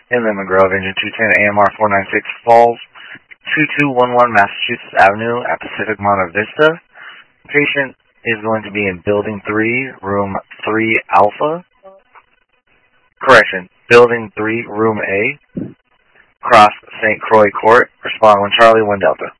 Inland McGrove, engine 210, AMR 496 Falls, 2211 Massachusetts Avenue at Pacific Monte Vista. The patient is going to be in Building 3, Room 3 Alpha. Correction, Building 3, Room A, across St. Croix Court. Respond 1 Charlie, 1 Delta.